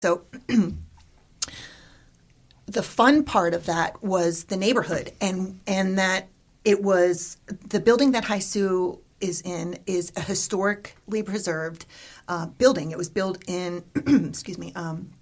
So the fun part of that was the neighborhood, and that it was the building that Haisu is in is a historically preserved building. It was built in, excuse me,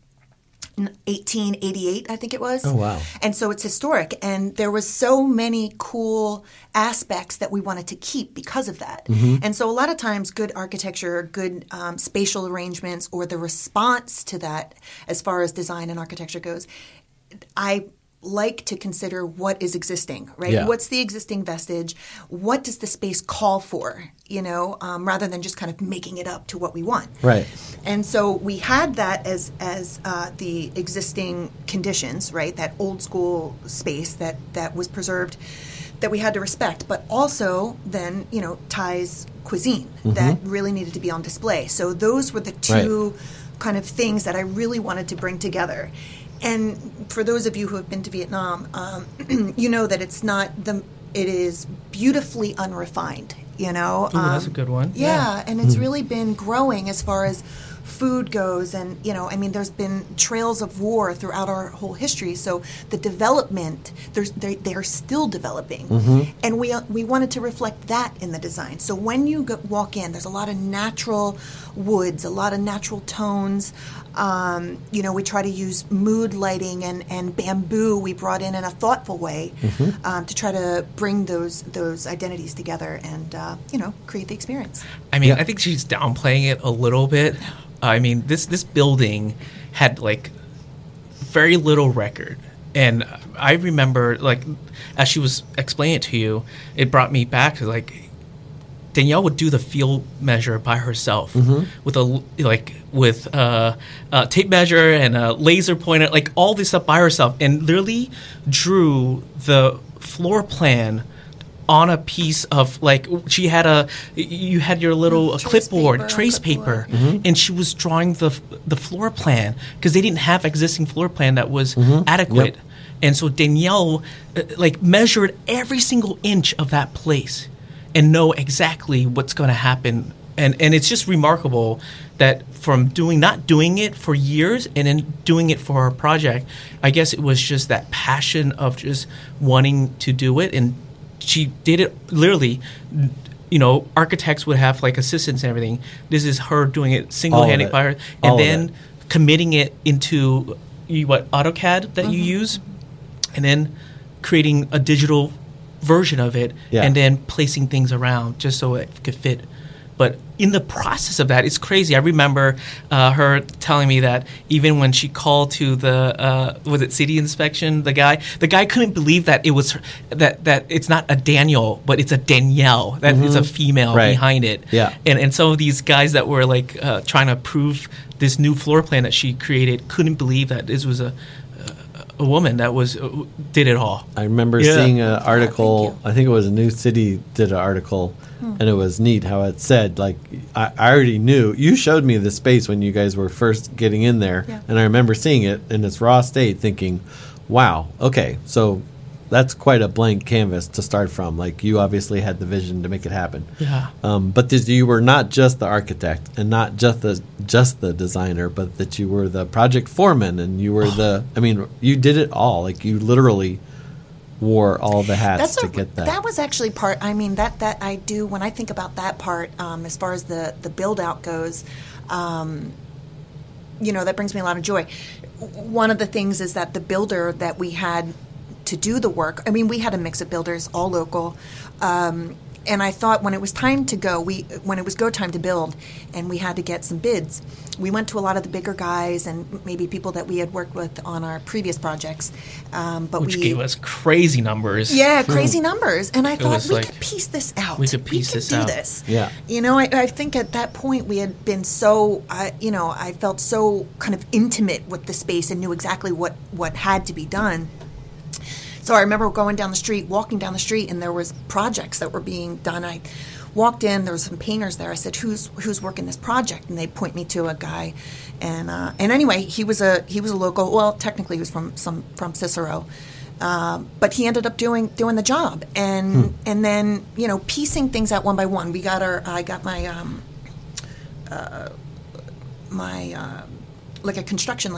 1888, I think it was. Oh, wow. And so it's historic. And there was so many cool aspects that we wanted to keep because of that. And so a lot of times good architecture, good spatial arrangements, or the response to that as far as design and architecture goes, I like to consider what is existing, right? Yeah. What's the existing vestige? What does the space call for, rather than just kind of making it up to what we want. Right. And so we had that as the existing conditions, right? That old school space that was preserved, that we had to respect, but also then, Thai's cuisine that really needed to be on display. So those were the two kind of things that I really wanted to bring together. And for those of you who have been to Vietnam, you know that it is beautifully unrefined, Ooh, that's a good one. Yeah, and it's really been growing as far as food goes, and there's been trails of war throughout our whole history. So the development, they are still developing, and we wanted to reflect that in the design. So when you walk in, there's a lot of natural woods, a lot of natural tones. We try to use mood lighting and bamboo. We brought in a thoughtful way to try to bring those identities together and create the experience. I think she's downplaying it a little bit. This building had very little record, and I remember as she was explaining it to you, it brought me back to Danielle would do the field measure by herself with a tape measure and a laser pointer, all this stuff by herself, and literally drew the floor plan on a piece of you had your little trace paper, and she was drawing the floor plan because they didn't have existing floor plan that was adequate. Yep. And so Danielle measured every single inch of that place and know exactly what's going to happen. And it's just remarkable that from not doing it for years and then doing it for our project, I guess it was just that passion of just wanting to do it. And she did it literally. Architects would have assistants and everything. This is her doing it single-handed by her, and then committing it into AutoCAD that you use, and then creating a digital version of it, and then placing things around just so it could fit. But in the process of that, it's crazy. I remember her telling me that even when she called to the was it city inspection, the guy couldn't believe that it was that it's not a Daniel, but it's a Danielle. That is a female behind it. Yeah. And some of these guys that were trying to prove this new floor plan that she created couldn't believe that this was a woman that did it all. I remember seeing an article. I think it was New City did an article, and it was neat how it said I already knew. You showed me the space when you guys were first getting in there, and I remember seeing it in its raw state, thinking, "Wow, okay, so that's quite a blank canvas to start from. You obviously had the vision to make it happen." Yeah. But you were not just the architect and not just the designer, but that you were the project foreman and you were you did it all. You literally wore all the hats to get that. That was actually part. That I do when I think about that part. As far as the build out goes, that brings me a lot of joy. One of the things is that the builder that we had to do the work. We had a mix of builders, all local, and I thought when it was time to go, when it was go time to build, and we had to get some bids, we went to a lot of the bigger guys and maybe people that we had worked with on our previous projects, which gave us crazy numbers. Yeah, crazy numbers, and I thought we could piece this out. We could piece this out. This. Yeah, I think at that point we had been so, I felt so kind of intimate with the space and knew exactly what had to be done. So I remember walking down the street, and there was projects that were being done. I walked in, there was some painters there. I said, "Who's working this project?" And they point me to a guy, and anyway, he was a local. Well, technically, he was from Cicero, but he ended up doing the job, and then piecing things out one by one. I got my like a construction